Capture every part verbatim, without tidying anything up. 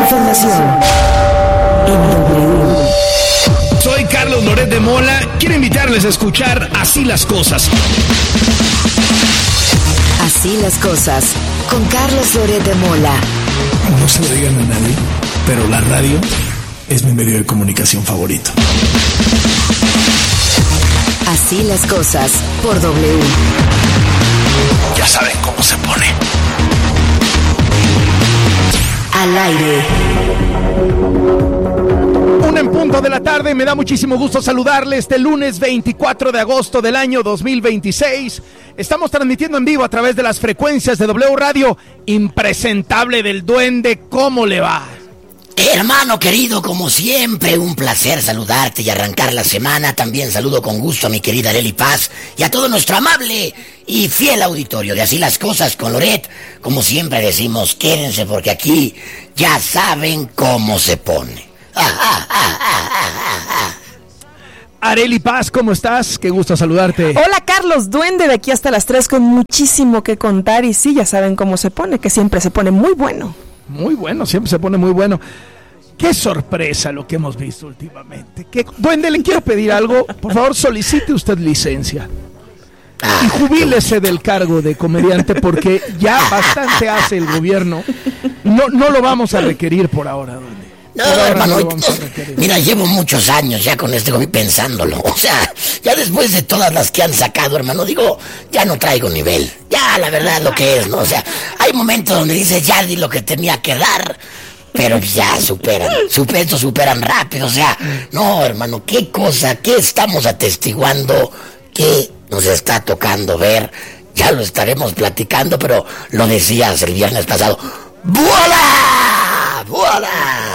información en W. Soy Carlos Loret de Mola. Quiero invitarles a escuchar Así las Cosas. Así las Cosas, con Carlos Loret de Mola. No se lo digan a nadie, pero la radio es mi medio de comunicación favorito. Así las Cosas, por W. Ya saben cómo se pone. Al aire. Una en punto de la tarde, me da muchísimo gusto saludarles este lunes veinticuatro de agosto del año dos mil veintiséis. Estamos transmitiendo en vivo a través de las frecuencias de W Radio. Impresentable del Duende, ¿cómo le va? Hermano querido, como siempre, un placer saludarte y arrancar la semana. También saludo con gusto a mi querida Arely Paz y a todo nuestro amable y fiel auditorio de Así las Cosas con Loret. Como siempre decimos, quédense porque aquí ya saben cómo se pone. Ah, ah, ah, ah, ah, ah. Arely Paz, ¿cómo estás? Qué gusto saludarte. Hola Carlos, Duende, de aquí hasta las tres con muchísimo que contar. Y sí, ya saben cómo se pone, que siempre se pone muy bueno. Muy bueno, siempre se pone muy bueno. Qué sorpresa lo que hemos visto últimamente. ¿Qué... Duende, le quiero pedir algo. Por favor, solicite usted licencia. Y jubílese del cargo de comediante porque ya bastante hace el gobierno. No, no lo vamos a requerir por ahora, Duende. No, hermano, no mira, llevo muchos años ya con este gobierno pensándolo. O sea, ya después de todas las que han sacado, hermano, digo, ya no traigo nivel. Ya, la verdad es lo que es, ¿no? O sea, hay momentos donde dices, ya di lo que tenía que dar, pero ya superan, super, esto superan rápido. O sea, no, hermano, qué cosa, qué estamos atestiguando, qué nos está tocando ver. Ya lo estaremos platicando, pero lo decías el viernes pasado. ¡Voilà! ¡Voilà!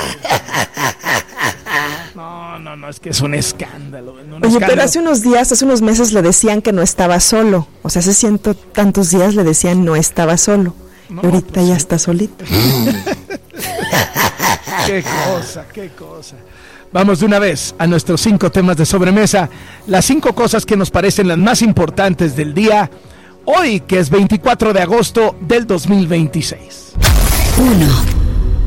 No, no, no, es que es un escándalo. Un Oye, escándalo. pero hace unos días, hace unos meses le decían que no estaba solo. O sea, hace ciento tantos días le decían no estaba solo. No, y ahorita pues ya sí. está solito. Qué cosa, qué cosa. Vamos de una vez a nuestros cinco temas de sobremesa. Las cinco cosas que nos parecen las más importantes del día. Hoy, que es veinticuatro de agosto del dos mil veintiséis. uno.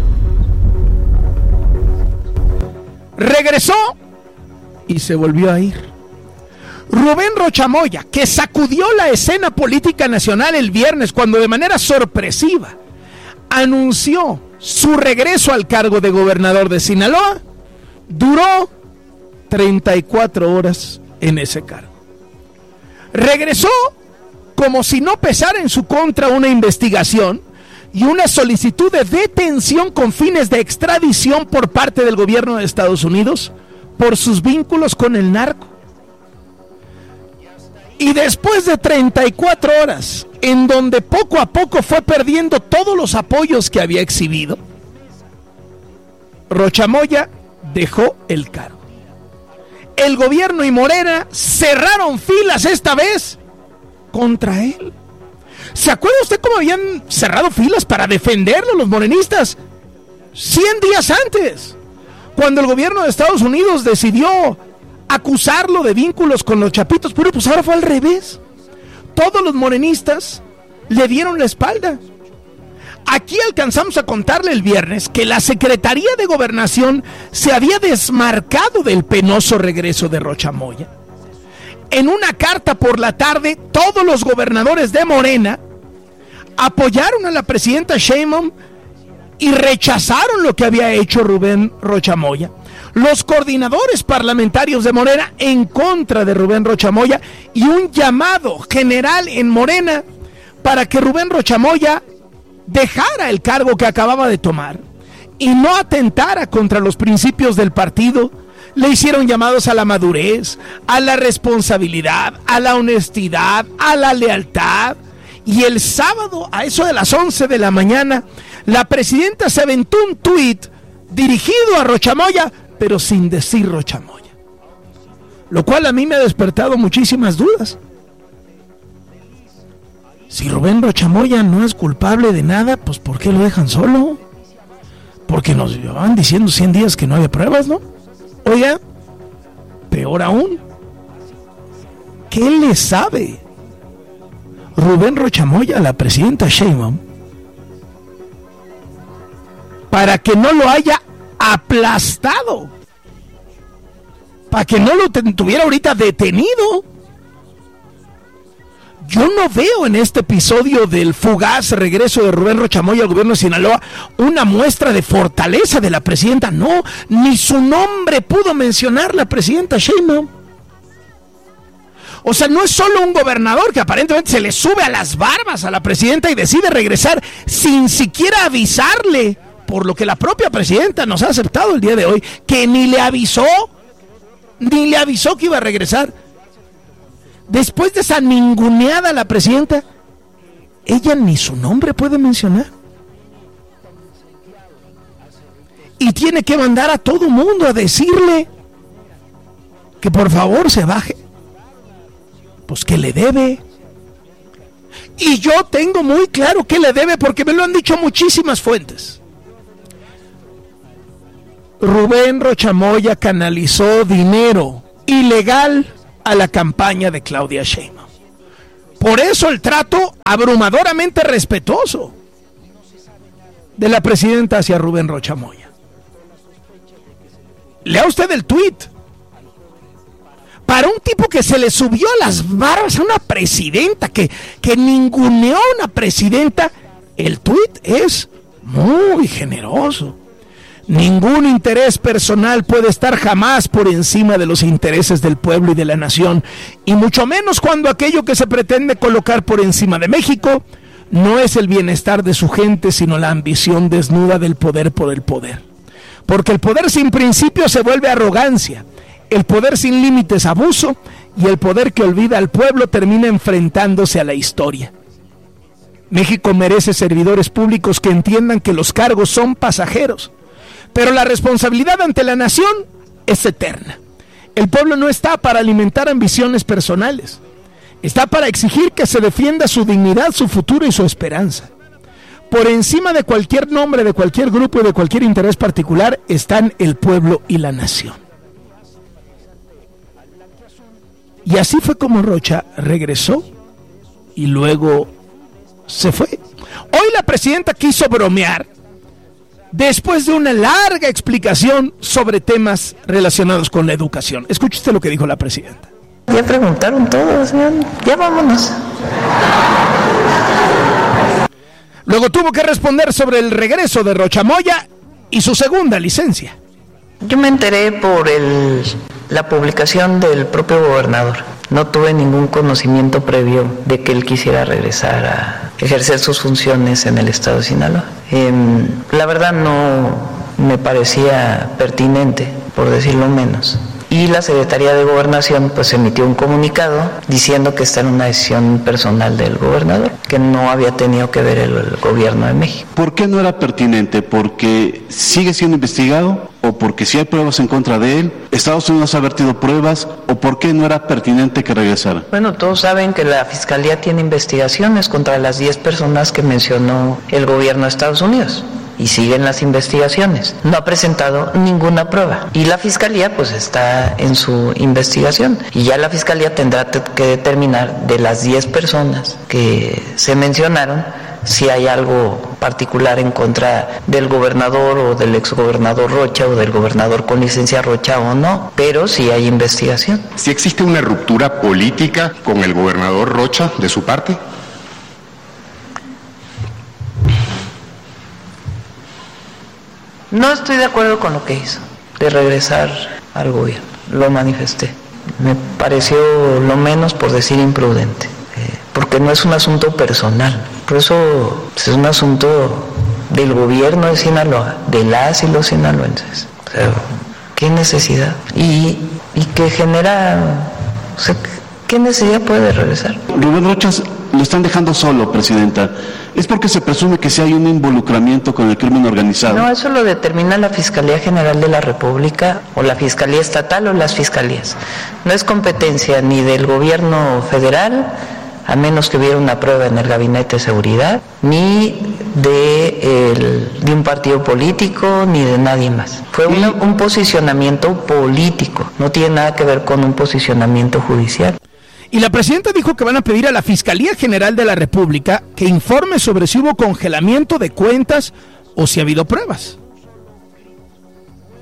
Regresó y se volvió a ir. Rubén Rocha Moya, que sacudió la escena política nacional el viernes cuando de manera sorpresiva anunció su regreso al cargo de gobernador de Sinaloa, duró treinta y cuatro horas en ese cargo. Regresó como si no pesara en su contra una investigación y una solicitud de detención con fines de extradición por parte del gobierno de Estados Unidos por sus vínculos con el narco. Y después de treinta y cuatro horas, en donde poco a poco fue perdiendo todos los apoyos que había exhibido, Rocha Moya dejó el cargo. El gobierno y Morena cerraron filas esta vez contra él. ¿Se acuerda usted cómo habían cerrado filas para defenderlo los morenistas? cien días antes, cuando el gobierno de Estados Unidos decidió acusarlo de vínculos con los chapitos, pero pues ahora fue al revés. Todos los morenistas le dieron la espalda. Aquí alcanzamos a contarle el viernes que la Secretaría de Gobernación se había desmarcado del penoso regreso de Rocha Moya. En una carta por la tarde, todos los gobernadores de Morena apoyaron a la presidenta Sheinbaum y rechazaron lo que había hecho Rubén Rocha Moya. Los coordinadores parlamentarios de Morena en contra de Rubén Rocha Moya y un llamado general en Morena para que Rubén Rocha Moya dejara el cargo que acababa de tomar y no atentara contra los principios del partido. Le hicieron llamados a la madurez, a la responsabilidad, a la honestidad, a la lealtad. Y el sábado, a eso de las once de la mañana, la presidenta se aventó un tuit dirigido a Rocha Moya, pero sin decir Rocha Moya. Lo cual a mí me ha despertado muchísimas dudas. Si Rubén Rocha Moya no es culpable de nada, pues ¿por qué lo dejan solo? Porque nos llevaban diciendo cien días que no había pruebas, ¿no? Oiga, peor aún, ¿qué le sabe Rubén Rocha Moya a la presidenta Sheinbaum para que no lo haya aplastado, para que no lo tuviera ahorita detenido. Yo no veo en este episodio del fugaz regreso de Rubén Rocha Moya al gobierno de Sinaloa una muestra de fortaleza de la presidenta. No, ni su nombre pudo mencionar la presidenta Sheinbaum. O sea, no es solo un gobernador que aparentemente se le sube a las barbas a la presidenta y decide regresar sin siquiera avisarle, por lo que la propia presidenta nos ha aceptado el día de hoy, que ni le avisó, ni le avisó que iba a regresar. Después de esa ninguneada a la presidenta, ella ni su nombre puede mencionar. Y tiene que mandar a todo mundo a decirle que por favor se baje. Pues que le debe. Y yo tengo muy claro que le debe porque me lo han dicho muchísimas fuentes. Rubén Rocha Moya canalizó dinero ilegal a la campaña de Claudia Sheinbaum. Por eso el trato abrumadoramente respetuoso de la presidenta hacia Rubén Rocha Moya. Lea usted el tuit. Para un tipo que se le subió a las barbas a una presidenta, que, que ninguneó a una presidenta, el tuit es muy generoso. Ningún interés personal puede estar jamás por encima de los intereses del pueblo y de la nación, y mucho menos cuando aquello que se pretende colocar por encima de México no es el bienestar de su gente, sino la ambición desnuda del poder por el poder. Porque el poder sin principio se vuelve arrogancia, el poder sin límites abuso, y el poder que olvida al pueblo termina enfrentándose a la historia. México merece servidores públicos que entiendan que los cargos son pasajeros, pero la responsabilidad ante la nación es eterna. El pueblo no está para alimentar ambiciones personales, está para exigir que se defienda su dignidad, su futuro y su esperanza. Por encima de cualquier nombre, de cualquier grupo y de cualquier interés particular están el pueblo y la nación. Y así fue como Rocha regresó y luego se fue. Hoy la presidenta quiso bromear después de una larga explicación sobre temas relacionados con la educación. Escuche usted lo que dijo la presidenta. Ya preguntaron todos, ya, ya vámonos. Luego tuvo que responder sobre el regreso de Rocha Moya y su segunda licencia. Yo me enteré por el, la publicación del propio gobernador. No tuve ningún conocimiento previo de que él quisiera regresar a ejercer sus funciones en el estado de Sinaloa. Eh, la verdad no me parecía pertinente, por decirlo menos. Y la Secretaría de Gobernación pues emitió un comunicado diciendo que esta era una decisión personal del gobernador, que no había tenido que ver el, el gobierno de México. ¿Por qué no era pertinente? ¿Porque sigue siendo investigado? ¿O porque si hay pruebas en contra de él? ¿Estados Unidos ha vertido pruebas? ¿O por qué no era pertinente que regresara? Bueno, todos saben que la Fiscalía tiene investigaciones contra las diez personas que mencionó el gobierno de Estados Unidos. Y siguen las investigaciones. No ha presentado ninguna prueba. Y la Fiscalía pues está en su investigación. Y ya la Fiscalía tendrá que determinar de las diez personas que se mencionaron si hay algo particular en contra del gobernador o del exgobernador Rocha o del gobernador con licencia Rocha o no. Pero sí hay investigación. ¿Si existe una ruptura política con el gobernador Rocha de su parte? No estoy de acuerdo con lo que hizo, de regresar al gobierno, lo manifesté. Me pareció lo menos, por decir, imprudente, eh, porque no es un asunto personal, por eso es un asunto del gobierno de Sinaloa, de las y los sinaloenses. O sea, ¿qué necesidad? Y, y que genera, o sea, ¿qué necesidad puede regresar? Rubén Rocha lo están dejando solo, presidenta. ¿Es porque se presume que si hay un involucramiento con el crimen organizado? No, eso lo determina la Fiscalía General de la República o la Fiscalía Estatal o las Fiscalías. No es competencia ni del gobierno federal, a menos que hubiera una prueba en el Gabinete de Seguridad, ni de, el, de un partido político, ni de nadie más. Fue un, un posicionamiento político, no tiene nada que ver con un posicionamiento judicial. Y la presidenta dijo que van a pedir a la Fiscalía General de la República que informe sobre si hubo congelamiento de cuentas o si ha habido pruebas.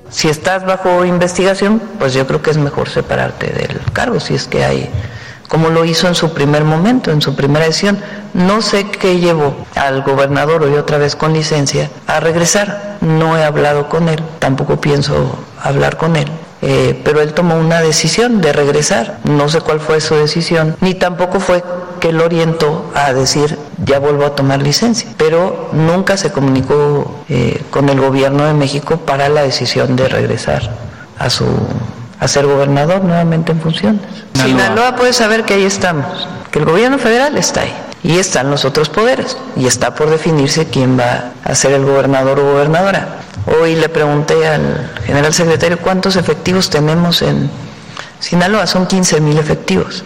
Si estás bajo investigación, pues yo creo que es mejor separarte del cargo, si es que hay, como lo hizo en su primer momento, en su primera decisión. No sé qué llevó al gobernador, hoy otra vez con licencia, a regresar. No he hablado con él, tampoco pienso hablar con él. Eh, pero él tomó una decisión de regresar. No sé cuál fue su decisión, ni tampoco fue que lo orientó a decir ya vuelvo a tomar licencia, pero nunca se comunicó eh, con el gobierno de México para la decisión de regresar a su a ser gobernador nuevamente en funciones. Sinaloa. Sinaloa puede saber que ahí estamos, que el gobierno federal está ahí y están los otros poderes y está por definirse quién va a ser el gobernador o gobernadora. Hoy le pregunté al general secretario cuántos efectivos tenemos en Sinaloa. Son quince mil efectivos.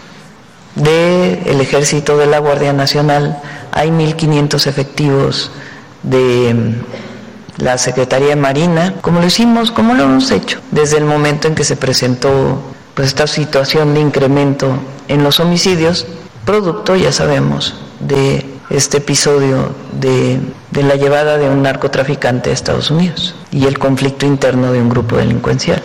Del Ejército, de la Guardia Nacional, hay mil quinientos efectivos de la Secretaría de Marina, como lo hicimos, como lo hemos hecho, desde el momento en que se presentó pues esta situación de incremento en los homicidios, producto, ya sabemos, de este episodio de, de la llevada de un narcotraficante a Estados Unidos y el conflicto interno de un grupo delincuencial.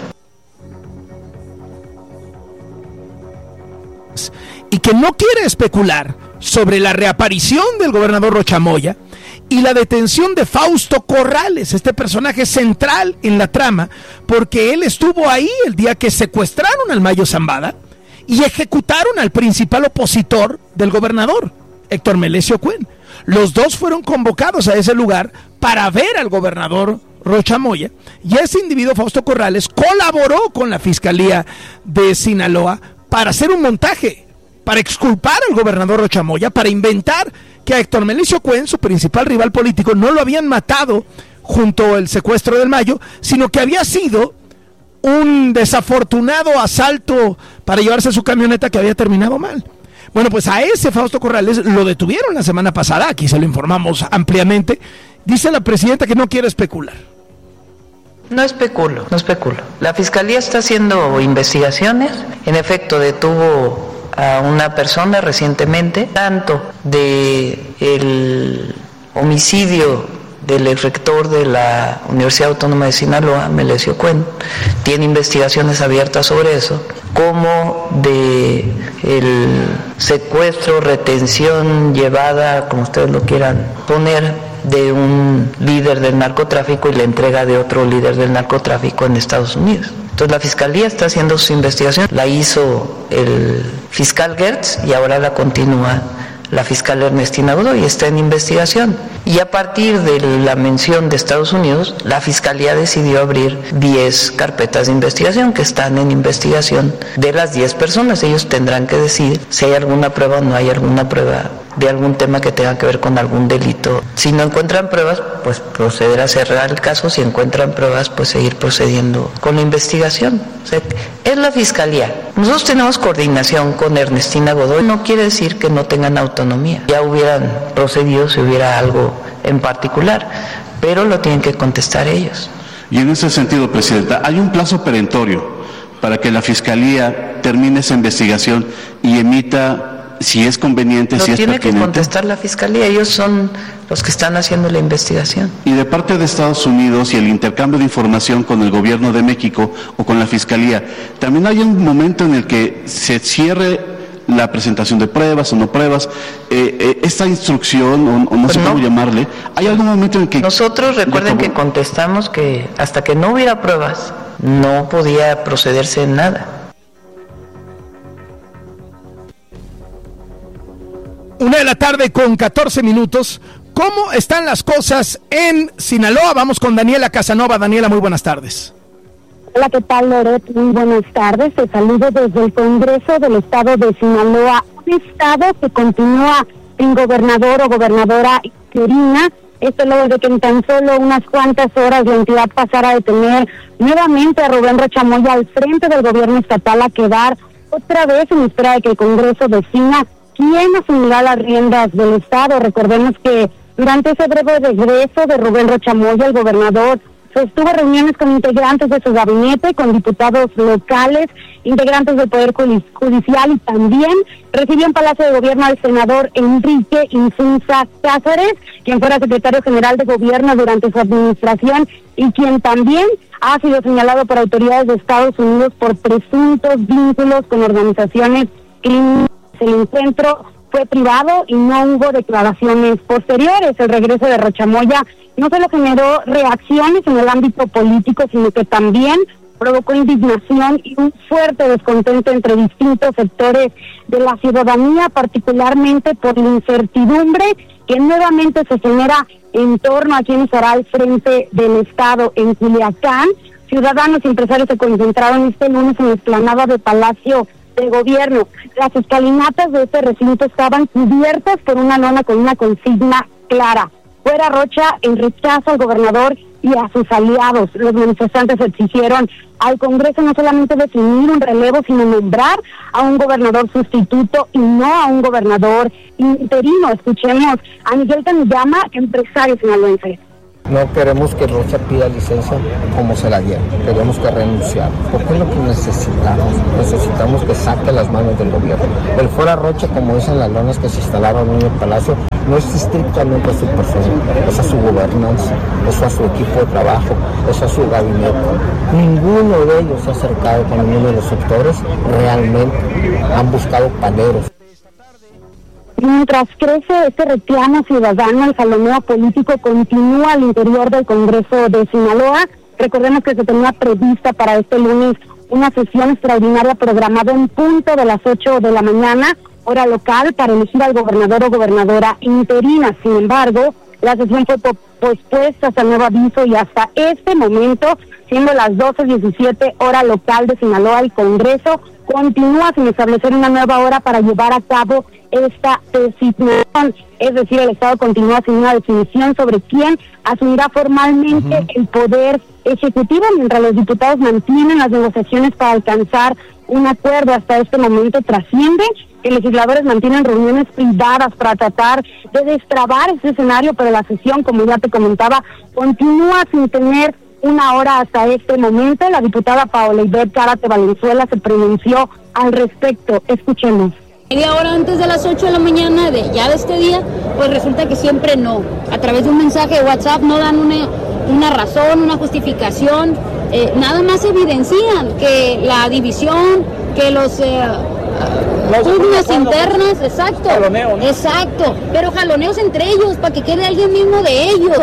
Y que no quiere especular sobre la reaparición del gobernador Rocha Moya y la detención de Fausto Corrales, este personaje central en la trama, porque él estuvo ahí el día que secuestraron al Mayo Zambada y ejecutaron al principal opositor del gobernador, Héctor Melesio Cuen. Los dos fueron convocados a ese lugar para ver al gobernador Rocha Moya, y ese individuo, Fausto Corrales, colaboró con la Fiscalía de Sinaloa para hacer un montaje, para exculpar al gobernador Rocha Moya, para inventar que a Héctor Melesio Cuen, su principal rival político, no lo habían matado junto al secuestro del Mayo, sino que había sido un desafortunado asalto para llevarse su camioneta que había terminado mal. Bueno, pues a ese Fausto Corrales lo detuvieron la semana pasada, aquí se lo informamos ampliamente. Dice la presidenta que no quiere especular. No especulo, no especulo. La Fiscalía está haciendo investigaciones, en efecto detuvo a una persona recientemente, tanto de el homicidio del ex rector de la Universidad Autónoma de Sinaloa, Melesio Cuen, tiene investigaciones abiertas sobre eso, como de el secuestro, retención, llevada, como ustedes lo quieran poner, de un líder del narcotráfico y la entrega de otro líder del narcotráfico en Estados Unidos. Entonces la Fiscalía está haciendo su investigación, la hizo el fiscal Gertz y ahora la continúa la fiscal Ernestina Godoy, está en investigación. Y a partir de la mención de Estados Unidos, la Fiscalía decidió abrir diez carpetas de investigación que están en investigación de las diez personas. Ellos tendrán que decidir si hay alguna prueba o no hay alguna prueba de algún tema que tenga que ver con algún delito. Si no encuentran pruebas, pues proceder a cerrar el caso. Si encuentran pruebas, pues seguir procediendo con la investigación. O sea, es la Fiscalía. Nosotros tenemos coordinación con Ernestina Godoy. No quiere decir que no tengan autonomía. Ya hubieran procedido si hubiera algo en particular, pero lo tienen que contestar ellos. Y en ese sentido, Presidenta, ¿hay un plazo perentorio para que la Fiscalía termine esa investigación y emita, si es conveniente, lo si es tiene pertinente? Que contestar la Fiscalía, ellos son los que están haciendo la investigación. Y de parte de Estados Unidos y el intercambio de información con el gobierno de México o con la Fiscalía, ¿también hay un momento en el que se cierre la presentación de pruebas o no pruebas, eh, eh, esta instrucción, o, o no pues sé no. cómo llamarle, hay algún momento en que... Nosotros recuerden que contestamos que hasta que no hubiera pruebas, no podía procederse en nada. Una de la tarde con catorce minutos. ¿Cómo están las cosas en Sinaloa? Vamos con Daniela Casanova. Daniela, muy buenas tardes. Hola, ¿qué tal, Loret? Muy buenas tardes. Te saludo desde el Congreso del Estado de Sinaloa, un estado que continúa en gobernador o gobernadora interina. Esto luego de que en tan solo unas cuantas horas la entidad pasara a detener nuevamente a Rubén Rocha Moya al frente del gobierno estatal, a quedar otra vez en espera de que el Congreso defina quién asumirá las riendas del estado. Recordemos que durante ese breve regreso de Rubén Rocha Moya, el gobernador sostuvo reuniones con integrantes de su gabinete, con diputados locales, integrantes del Poder Judicial y también recibió en Palacio de Gobierno al senador Enrique Insunza Cáceres, quien fuera secretario general de Gobierno durante su administración y quien también ha sido señalado por autoridades de Estados Unidos por presuntos vínculos con organizaciones criminales. El encuentro fue privado y no hubo declaraciones posteriores. El regreso de Rocha Moya no solo generó reacciones en el ámbito político, sino que también provocó indignación y un fuerte descontento entre distintos sectores de la ciudadanía, particularmente por la incertidumbre que nuevamente se genera en torno a quién estará al frente del Estado en Culiacán. Ciudadanos y empresarios se concentraron este lunes en la explanada de Palacio de Gobierno. Las escalinatas de este recinto estaban cubiertas por una lona con una consigna clara: fuera Rocha, en rechazo al gobernador y a sus aliados. Los manifestantes exigieron al Congreso no solamente definir un relevo, sino nombrar a un gobernador sustituto y no a un gobernador interino. Escuchemos a Miguel Taniyama, empresario sinaloense. No queremos que Rocha pida licencia como se la dieron, queremos que renunciar, porque es lo que necesitamos, necesitamos que saque las manos del gobierno. El fuera Rocha, como dicen las lonas que se instalaron en el Palacio, no es estrictamente a su persona, es a su gobernanza, es a su equipo de trabajo, es a su gabinete. Ninguno de ellos se ha acercado con ninguno de los sectores, realmente han buscado paleros. Mientras crece este reclamo ciudadano, el jaloneo político continúa al interior del Congreso de Sinaloa. Recordemos que se tenía prevista para este lunes una sesión extraordinaria programada en punto de las ocho de la mañana, hora local, para elegir al gobernador o gobernadora interina. Sin embargo, la sesión fue pospuesta hasta nuevo aviso y hasta este momento, siendo las doce diecisiete hora local de Sinaloa, el Congreso continúa sin establecer una nueva hora para llevar a cabo esta designación. Es decir, el Estado continúa sin una definición sobre quién asumirá formalmente uh-huh. el poder ejecutivo, mientras los diputados mantienen las negociaciones para alcanzar un acuerdo. Hasta este momento trasciende que legisladores mantienen reuniones privadas para tratar de destrabar ese escenario, pero la sesión, como ya te comentaba, continúa sin tener una hora hasta este momento. La diputada Paola Ivette Cárate Valenzuela se pronunció al respecto. Escuchemos. Media hora antes de las ocho de la mañana de ya de este día, pues resulta que siempre no. A través de un mensaje de WhatsApp no dan una, una razón, una justificación, eh, nada más evidencian que la división, que los eh, pugnas internas, exacto, jaloneo, ¿no? Exacto, pero jaloneos entre ellos para que quede alguien mismo de ellos.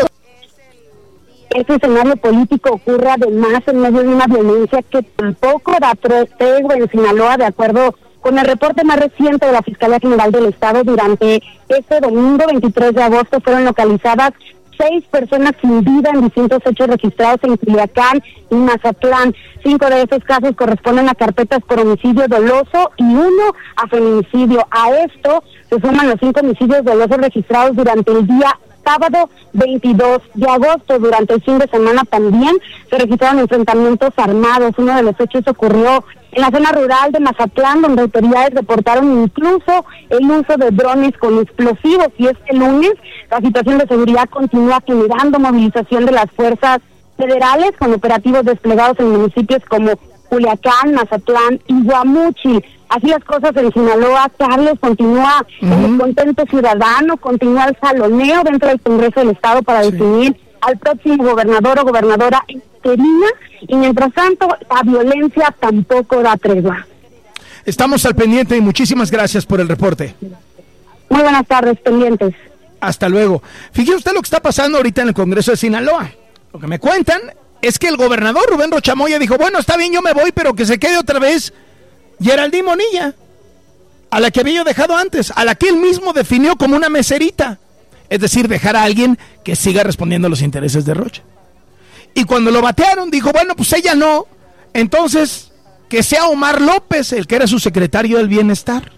Este escenario político ocurre además en medio de una violencia que tampoco da tregua en Sinaloa, de acuerdo con el reporte más reciente de la Fiscalía General del Estado. Durante este domingo veintitrés de agosto fueron localizadas seis personas sin vida en distintos hechos registrados en Culiacán y Mazatlán. Cinco de esos casos corresponden a carpetas por homicidio doloso y uno a feminicidio. A esto se suman los cinco homicidios dolosos registrados durante el día sábado veintidós de agosto. Durante el fin de semana también se registraron enfrentamientos armados. Uno de los hechos ocurrió en la zona rural de Mazatlán, donde autoridades reportaron incluso el uso de drones con explosivos. Y este lunes la situación de seguridad continúa generando movilización de las fuerzas federales con operativos desplegados en municipios como Culiacán, Mazatlán y Guamúchil. Así las cosas en Sinaloa, Carlos, continúa uh-huh. el descontento ciudadano, continúa el jaloneo dentro del Congreso del Estado para sí. definir al próximo gobernador o gobernadora interina, y mientras tanto la violencia tampoco da tregua. Estamos al pendiente y muchísimas gracias por el reporte. Muy buenas tardes, pendientes. Hasta luego. Fíjese usted lo que está pasando ahorita en el Congreso de Sinaloa. Lo que me cuentan es que el gobernador Rubén Rocha Moya dijo, bueno, está bien, yo me voy, pero que se quede otra vez Geraldine Monilla, a la que había dejado antes, a la que él mismo definió como una meserita. Es decir, dejar a alguien que siga respondiendo a los intereses de Rocha. Y cuando lo batearon, dijo, bueno, pues ella no, entonces que sea Omar López, el que era su secretario del Bienestar.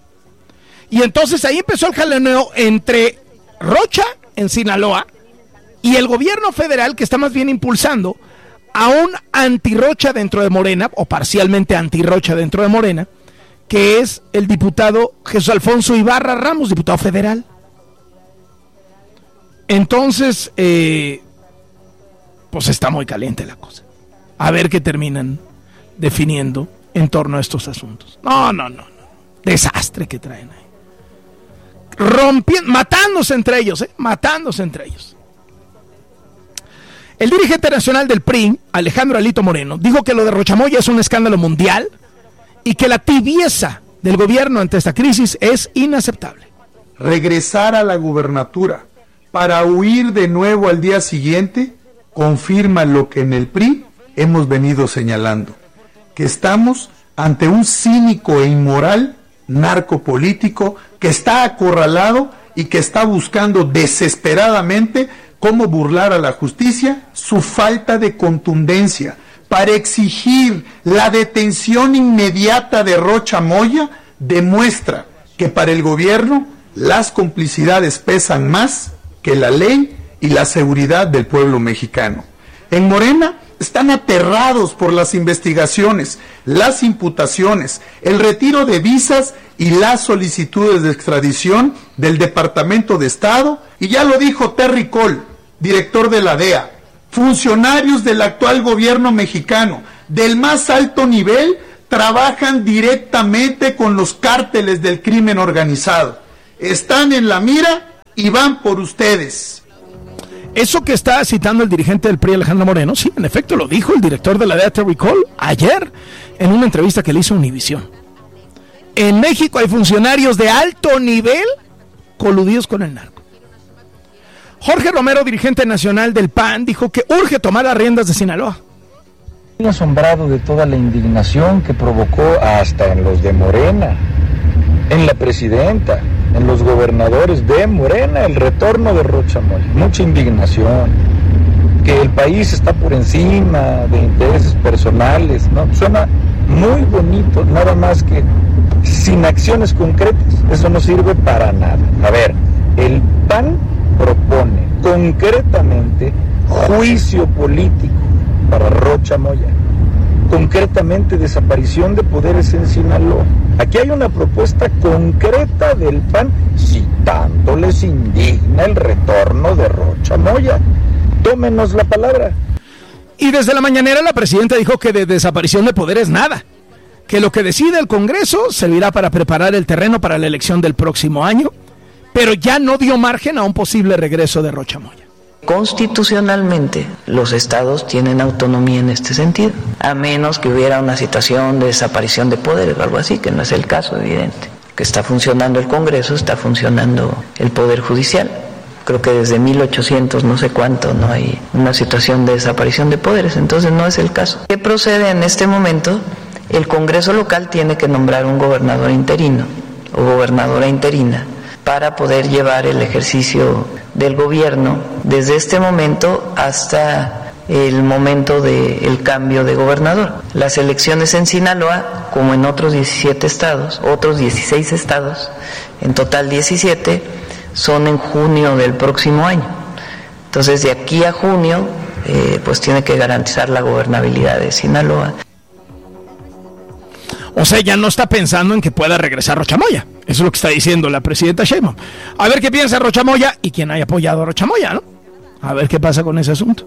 Y entonces ahí empezó el jaloneo entre Rocha en Sinaloa y el gobierno federal, que está más bien impulsando a un antirrocha dentro de Morena, o parcialmente antirrocha dentro de Morena, que es el diputado Jesús Alfonso Ibarra Ramos, diputado federal. Entonces, eh, pues está muy caliente la cosa. A ver qué terminan definiendo en torno a estos asuntos. No, no, no, no. Desastre que traen ahí. Rompiendo, matándose entre ellos, ¿eh? Matándose entre ellos. El dirigente nacional del P R I, Alejandro Alito Moreno, dijo que lo de Rochamoya es un escándalo mundial y que la tibieza del gobierno ante esta crisis es inaceptable. Regresar a la gubernatura para huir de nuevo al día siguiente confirma lo que en el P R I hemos venido señalando, que estamos ante un cínico e inmoral narcopolítico que está acorralado y que está buscando desesperadamente cómo burlar a la justicia su falta de contundencia para exigir la detención inmediata de Rocha Moya. Demuestra que para el gobierno las complicidades pesan más que la ley y la seguridad del pueblo mexicano. En Morena están aterrados por las investigaciones, las imputaciones, el retiro de visas y las solicitudes de extradición del Departamento de Estado, y ya lo dijo Terry Cole, director de la D E A, funcionarios del actual gobierno mexicano, del más alto nivel, trabajan directamente con los cárteles del crimen organizado. Están en la mira y van por ustedes. Eso que está citando el dirigente del P R I, Alejandro Moreno, sí, en efecto lo dijo el director de la D E A, Terry Cole, ayer en una entrevista que le hizo Univisión. En México hay funcionarios de alto nivel coludidos con el narco. Jorge Romero, dirigente nacional del P A N, dijo que urge tomar las riendas de Sinaloa. Estoy asombrado de toda la indignación que provocó hasta en los de Morena, en la presidenta, en los gobernadores de Morena, el retorno de Rocha Moya. Mucha indignación, que el país está por encima de intereses personales, ¿no? Suena muy bonito, nada más que sin acciones concretas, eso no sirve para nada. A ver, el P A N propone concretamente juicio político para Rocha Moya, concretamente desaparición de poderes en Sinaloa. Aquí hay una propuesta concreta del P A N, si tanto les indigna el retorno de Rocha Moya. Tómenos la palabra. Y desde la mañanera la presidenta dijo que de desaparición de poderes nada, que lo que decide el Congreso servirá para preparar el terreno para la elección del próximo año, pero ya no dio margen a un posible regreso de Rocha Moya. Constitucionalmente, los estados tienen autonomía en este sentido, a menos que hubiera una situación de desaparición de poderes o algo así, que no es el caso, evidente. Que está funcionando el Congreso, está funcionando el Poder Judicial. Creo que desde mil ochocientos no sé cuánto no hay una situación de desaparición de poderes, entonces no es el caso. ¿Qué procede en este momento? El Congreso local tiene que nombrar un gobernador interino o gobernadora interina para poder llevar el ejercicio del gobierno desde este momento hasta el momento del cambio de gobernador. Las elecciones en Sinaloa, como en otros diecisiete estados, otros dieciséis estados, en total diecisiete, son en junio del próximo año. Entonces, de aquí a junio, eh, pues tiene que garantizar la gobernabilidad de Sinaloa. O sea, ya no está pensando en que pueda regresar Rocha Moya. Eso es lo que está diciendo la presidenta Sheinbaum. A ver qué piensa Rocha Moya y quién haya apoyado a Rocha Moya, ¿no? A ver qué pasa con ese asunto.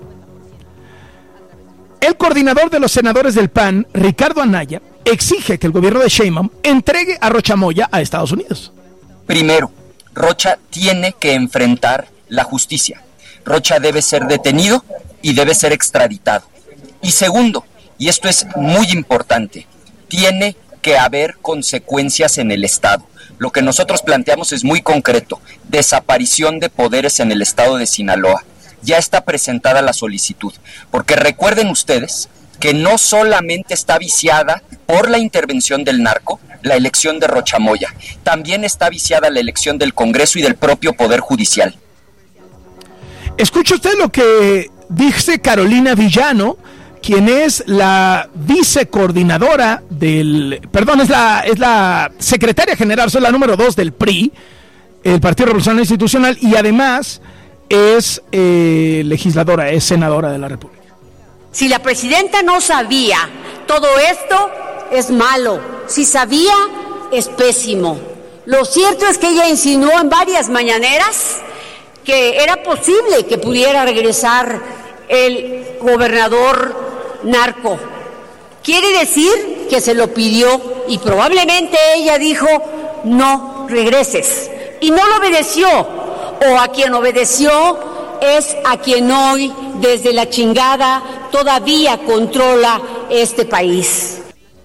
El coordinador de los senadores del P A N, Ricardo Anaya, exige que el gobierno de Sheinbaum entregue a Rocha Moya a Estados Unidos. Primero, Rocha tiene que enfrentar la justicia. Rocha debe ser detenido y debe ser extraditado. Y segundo, y esto es muy importante, tiene que haber consecuencias en el Estado. Lo que nosotros planteamos es muy concreto: desaparición de poderes en el Estado de Sinaloa. Ya está presentada la solicitud, porque recuerden ustedes que no solamente está viciada por la intervención del narco la elección de Rocha Moya, también está viciada la elección del Congreso y del propio Poder Judicial. Escuche usted lo que dice Carolina Villano, quien es la vicecoordinadora del, perdón, es la, es la secretaria general, es la número dos del P R I, el Partido Revolucionario Institucional, y además es eh, legisladora, es senadora de la República. Si la presidenta no sabía todo esto, es malo. Si sabía, es pésimo. Lo cierto es que ella insinuó en varias mañaneras que era posible que pudiera regresar el gobernador narco. Quiere decir que se lo pidió y probablemente ella dijo, no regreses. Y no lo obedeció. O a quien obedeció es a quien hoy, desde la chingada, todavía controla este país.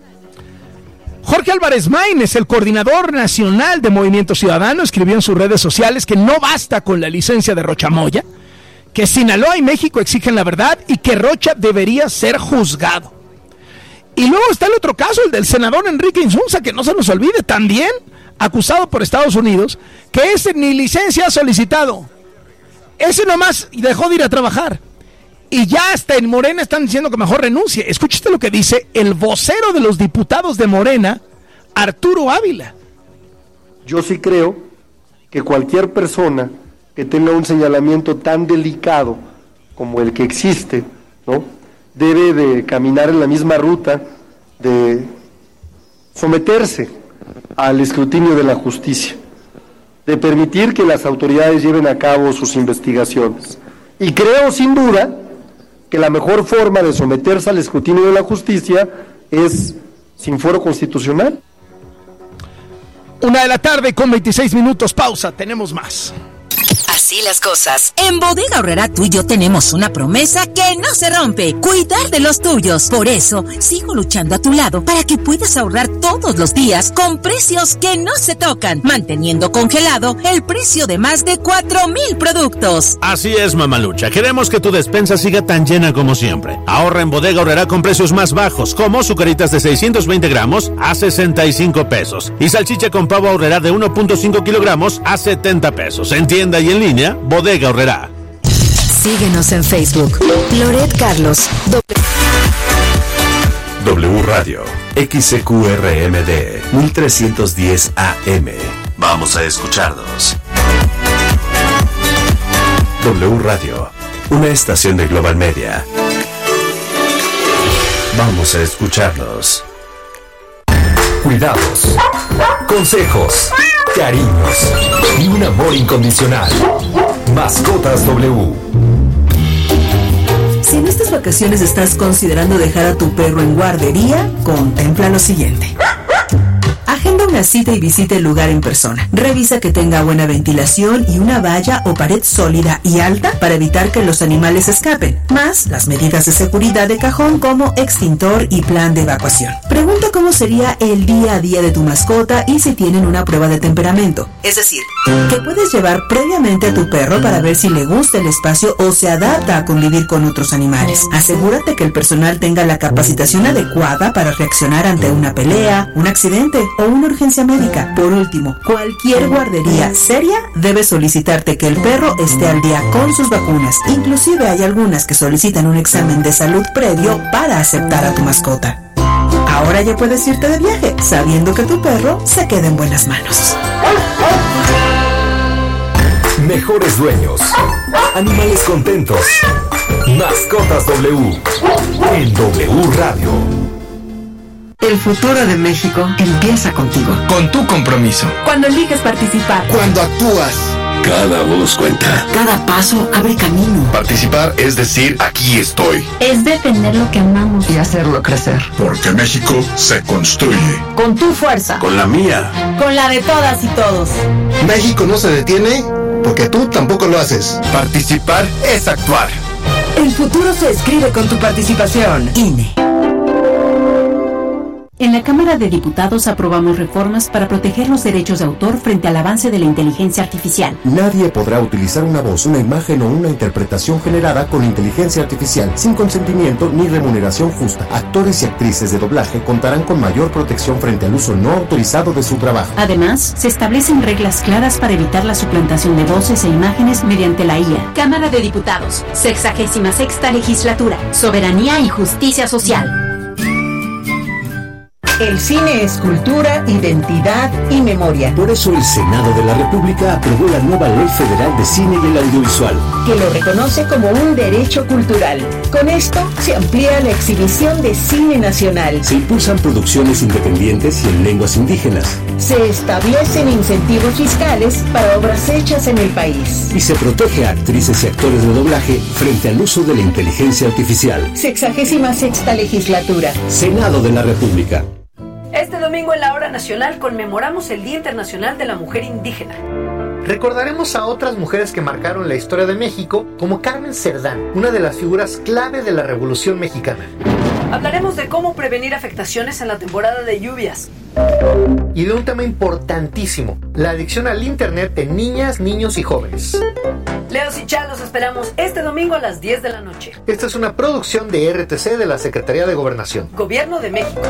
Jorge Álvarez Maínez, el coordinador nacional de Movimiento Ciudadano, escribió en sus redes sociales que no basta con la licencia de Rocha Moya, que Sinaloa y México exigen la verdad y que Rocha debería ser juzgado. Y luego está el otro caso, el del senador Enrique Insunza, que no se nos olvide, también acusado por Estados Unidos, que ese ni licencia ha solicitado. Ese nomás dejó de ir a trabajar. Y ya hasta en Morena están diciendo que mejor renuncie. Escúchate lo que dice el vocero de los diputados de Morena, Arturo Ávila. Yo sí creo que cualquier persona que tenga un señalamiento tan delicado como el que existe, ¿no?, debe de caminar en la misma ruta de someterse al escrutinio de la justicia, de permitir que las autoridades lleven a cabo sus investigaciones. Y creo sin duda que la mejor forma de someterse al escrutinio de la justicia es sin fuero constitucional. Una de la tarde con veintiséis minutos, pausa, tenemos más. Así las cosas. En Bodega Aurrerá tú y yo tenemos una promesa que no se rompe: cuidar de los tuyos. Por eso, sigo luchando a tu lado para que puedas ahorrar todos los días con precios que no se tocan, manteniendo congelado el precio de más de cuatro mil productos. Así es, mamalucha. Queremos que tu despensa siga tan llena como siempre. Ahorra en Bodega Aurrerá con precios más bajos, como sucaritas de seiscientos veinte gramos a sesenta y cinco pesos y salchicha con pavo Aurrerá de uno punto cinco kilogramos a setenta pesos. En tienda y en línea, Bodega Aurrerá. Síguenos en Facebook. Loret Carlos. W Radio, X C Q R M D, mil trescientos diez A M. Vamos a escucharnos. W Radio, una estación de Global Media. Vamos a escucharnos. Cuidados, consejos, cariños y un amor incondicional. Mascotas W. Si en estas vacaciones estás considerando dejar a tu perro en guardería, contempla lo siguiente. Agenda una cita y visita el lugar en persona. Revisa que tenga buena ventilación y una valla o pared sólida y alta para evitar que los animales escapen, más las medidas de seguridad de cajón como extintor y plan de evacuación. Pregunta cómo sería el día a día de tu mascota y si tienen una prueba de temperamento. Es decir, que puedes llevar previamente a tu perro para ver si le gusta el espacio o se adapta a convivir con otros animales. Asegúrate que el personal tenga la capacitación adecuada para reaccionar ante una pelea, un accidente o una urgencia médica. Por último, cualquier guardería seria debe solicitarte que el perro esté al día con sus vacunas. Inclusive hay algunas que solicitan un examen de salud previo para aceptar a tu mascota. Ahora ya puedes irte de viaje sabiendo que tu perro se queda en buenas manos. Mejores dueños, animales contentos, Mascotas W, en W Radio. El futuro de México empieza contigo. Con tu compromiso. Cuando eliges participar. Cuando actúas. Cada voz cuenta. Cada paso abre camino. Participar es decir, aquí estoy. Es defender lo que amamos. Y hacerlo crecer. Porque México se construye. Con tu fuerza. Con la mía. Con la de todas y todos. México no se detiene porque tú tampoco lo haces. Participar es actuar. El futuro se escribe con tu participación. I N E. En la Cámara de Diputados aprobamos reformas para proteger los derechos de autor frente al avance de la inteligencia artificial. Nadie podrá utilizar una voz, una imagen o una interpretación generada con inteligencia artificial sin consentimiento ni remuneración justa. Actores y actrices de doblaje contarán con mayor protección frente al uso no autorizado de su trabajo. Además, se establecen reglas claras para evitar la suplantación de voces e imágenes mediante la I A. Cámara de Diputados, sexagésima sexta legislatura, soberanía y justicia social. El cine es cultura, identidad y memoria. Por eso el Senado de la República aprobó la nueva Ley Federal de Cine y el Audiovisual, que lo reconoce como un derecho cultural. Con esto se amplía la exhibición de cine nacional. Se impulsan producciones independientes y en lenguas indígenas. Se establecen incentivos fiscales para obras hechas en el país. Y se protege a actrices y actores de doblaje frente al uso de la inteligencia artificial. Sexagésima sexta legislatura. Senado de la República. Este domingo en la Hora Nacional conmemoramos el Día Internacional de la Mujer Indígena. Recordaremos a otras mujeres que marcaron la historia de México, como Carmen Cerdán, una de las figuras clave de la Revolución Mexicana. Hablaremos de cómo prevenir afectaciones en la temporada de lluvias. Y de un tema importantísimo, la adicción al Internet en niñas, niños y jóvenes. Leos y Chá, los esperamos este domingo a las diez de la noche. Esta es una producción de R T C de la Secretaría de Gobernación. Gobierno de México.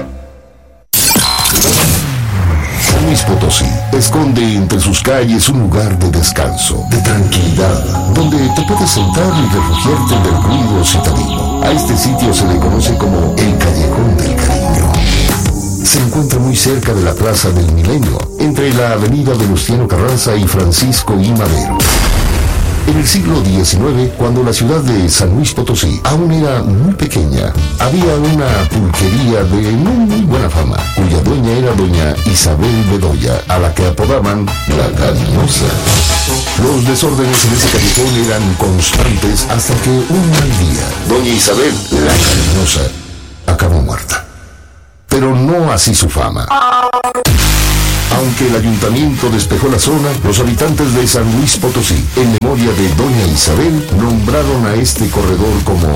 San Luis Potosí esconde entre sus calles un lugar de descanso, de tranquilidad, donde te puedes sentar y refugiarte del ruido citadino. A este sitio se le conoce como el Callejón del Cariño. Se encuentra muy cerca de la Plaza del Milenio, entre la avenida Venustiano Carranza y Francisco I. Madero. En el siglo diecinueve, cuando la ciudad de San Luis Potosí aún era muy pequeña, había una pulquería de muy, muy buena fama, cuya dueña era doña Isabel Bedoya, a la que apodaban la Cariñosa. Los desórdenes en ese callejón eran constantes hasta que un mal día, doña Isabel, la Cariñosa, acabó muerta. Pero no así su fama. Aunque el ayuntamiento despejó la zona, los habitantes de San Luis Potosí, en memoria de doña Isabel, nombraron a este corredor como